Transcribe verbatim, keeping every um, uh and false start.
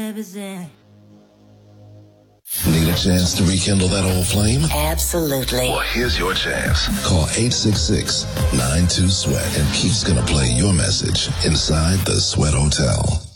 represent. Need a chance to rekindle that old flame? Absolutely. Well, here's your chance. Call eight six six, nine two, SWEAT and Keith's gonna play your message inside the Sweat Hotel.